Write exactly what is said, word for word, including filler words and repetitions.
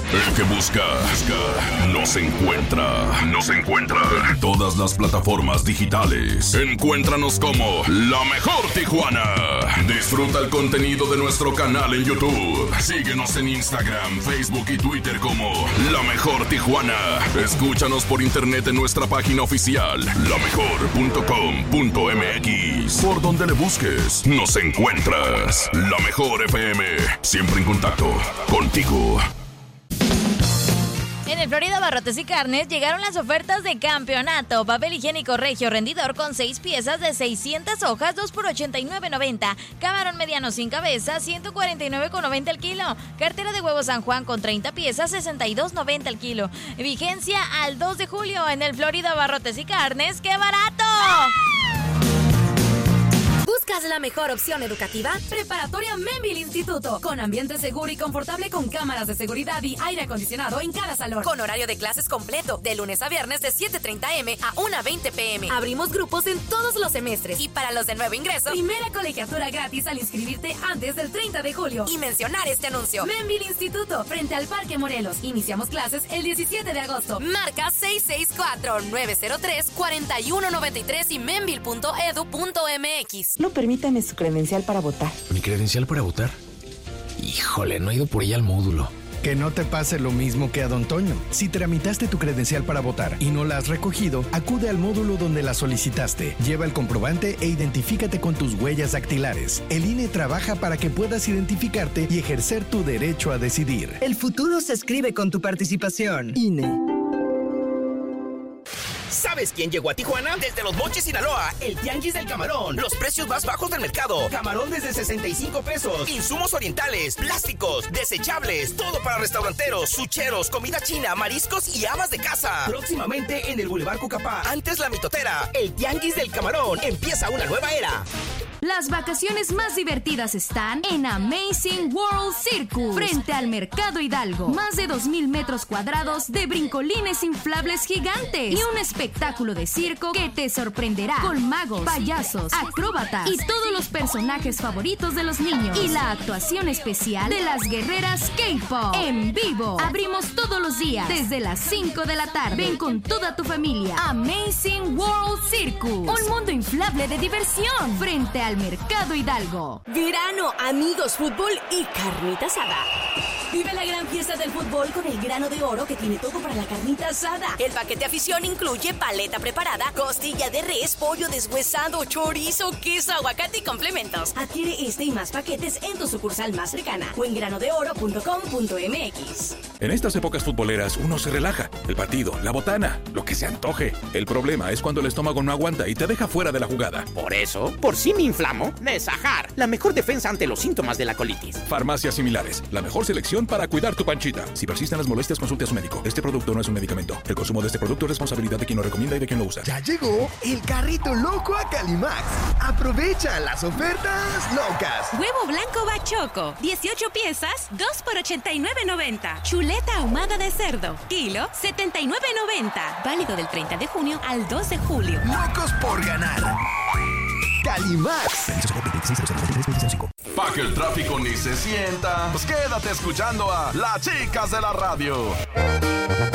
El que busca, busca, nos encuentra. Nos encuentra en todas las plataformas digitales. Encuéntranos como La Mejor Tijuana. Disfruta el contenido de nuestro canal en YouTube. Síguenos en Instagram, Facebook y Twitter como La Mejor Tijuana. Escúchanos por internet en nuestra página oficial, la mejor punto com punto m x. Por donde le busques, nos encuentras. La Mejor F M, siempre en contacto contigo. En el Florida Barrotes y Carnes llegaron las ofertas de campeonato. Papel higiénico Regio rendidor con seis piezas de seiscientas hojas, dos por ochenta y nueve noventa. Camarón mediano sin cabeza, ciento cuarenta y nueve noventa el kilo. Cartera de huevo San Juan con treinta piezas, sesenta y dos noventa el kilo. Vigencia al dos de julio en el Florida Barrotes y Carnes. ¡Qué barato! ¿Buscas la mejor opción educativa? Preparatoria Membil Instituto, con ambiente seguro y confortable con cámaras de seguridad y aire acondicionado en cada salón. Con horario de clases completo, de lunes a viernes de siete treinta a eme a una veinte pe eme. Abrimos grupos en todos los semestres. Y para los de nuevo ingreso, primera colegiatura gratis al inscribirte antes del treinta de julio. Y mencionar este anuncio. Membil Instituto, frente al Parque Morelos. Iniciamos clases el diecisiete de agosto. Marca seis seis cuatro, nueve cero tres, cuatro uno nueve tres y membil punto edu punto eme equis. No, permítame su credencial para votar. ¿Mi credencial para votar? Híjole, no he ido por ella al módulo. Que no te pase lo mismo que a Don Toño. Si tramitaste tu credencial para votar y no la has recogido, acude al módulo donde la solicitaste. Lleva el comprobante e identifícate con tus huellas dactilares. El I N E trabaja para que puedas identificarte y ejercer tu derecho a decidir. El futuro se escribe con tu participación. I N E. ¿Sabes quién llegó a Tijuana? Desde Los Mochis, Sinaloa, el Tianguis del Camarón. Los precios más bajos del mercado. Camarón desde sesenta y cinco pesos. Insumos orientales, plásticos, desechables. Todo para restauranteros, sucheros, comida china, mariscos y amas de casa. Próximamente en el Boulevard Cucapá. Antes La Mitotera. El Tianguis del Camarón. Empieza una nueva era. Las vacaciones más divertidas están en Amazing World Circus, frente al Mercado Hidalgo. Más de dos mil metros cuadrados de brincolines inflables gigantes y un espectáculo de circo que te sorprenderá, con magos, payasos, acróbatas y todos los personajes favoritos de los niños. Y la actuación especial de las guerreras K-pop en vivo. Abrimos todos los días desde las cinco de la tarde. Ven con toda tu familia. Amazing World Circus, un mundo inflable de diversión frente al Mercado Hidalgo. Verano, amigos, fútbol y carnita asada. Vive la gran fiesta del fútbol con el Grano de Oro, que tiene todo para la carnita asada. El paquete afición incluye paleta preparada, costilla de res, pollo deshuesado, chorizo, queso, aguacate y complementos. Adquiere este y más paquetes en tu sucursal más cercana o en grano de oro punto com punto eme equis. En estas épocas futboleras uno se relaja. El partido, la botana, lo que se antoje. El problema es cuando el estómago no aguanta y te deja fuera de la jugada. Por eso, por si me inflamo, Nesajar, la mejor defensa ante los síntomas de la colitis. Farmacias similares, la mejor selección para cuidar tu panchita. Si persisten las molestias, consulte a su médico. Este producto no es un medicamento. El consumo de este producto es responsabilidad de quien lo recomienda y de quien lo usa. Ya llegó el carrito loco a Calimax. Aprovecha las ofertas locas. Huevo blanco bachoco, dieciocho piezas, dos por ochenta y nueve noventa. Chuleta ahumada de cerdo, kilo, setenta y nueve noventa. Válido del treinta de junio al dos de julio. Locos por ganar. Calimax. Pa' que el tráfico ni se sienta, pues quédate escuchando a Las Chicas de la Radio.